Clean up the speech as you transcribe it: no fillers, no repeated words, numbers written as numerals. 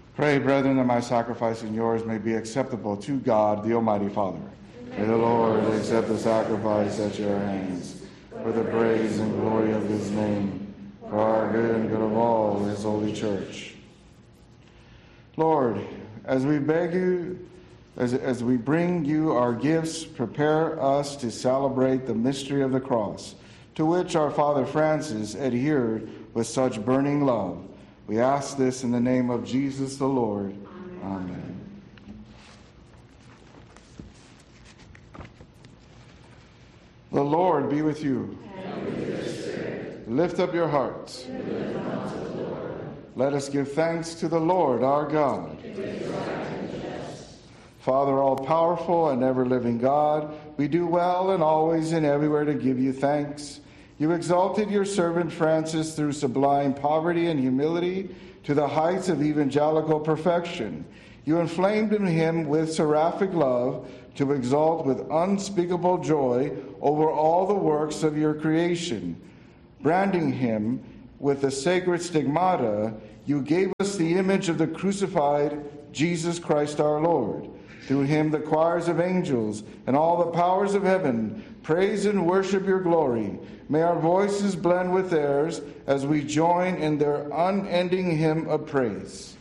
Pray, brethren, that my sacrifice and yours may be acceptable to God, the Almighty Father. May the Lord accept the sacrifice at your hands, for the praise and glory of his name, for our good and good of all his holy church. Lord, as we beg you, as we bring you our gifts, prepare us to celebrate the mystery of the cross, to which our Father Francis adhered with such burning love. We ask this in the name of Jesus the Lord. Amen. The Lord be with you. And with your spirit. Lift up your hearts. We lift them up to the Lord. Let us give thanks to the Lord our God. It is right and just. Father, all-powerful and ever-living God, we do well and always and everywhere to give you thanks. You exalted your servant Francis through sublime poverty and humility to the heights of evangelical perfection. You inflamed in him with seraphic love to exalt with unspeakable joy over all the works of your creation. Branding him with the sacred stigmata, you gave us the image of the crucified Jesus Christ our Lord. Through him the choirs of angels and all the powers of heaven praise and worship your glory. May our voices blend with theirs as we join in their unending hymn of praise.